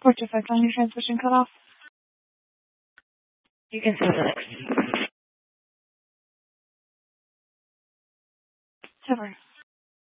Port effect on your transmission cut off. You can start the next. Sever.